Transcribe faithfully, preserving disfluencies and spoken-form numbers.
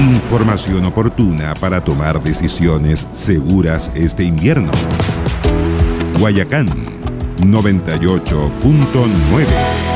Información oportuna para tomar decisiones seguras este invierno. Guayacán noventa y ocho punto nueve.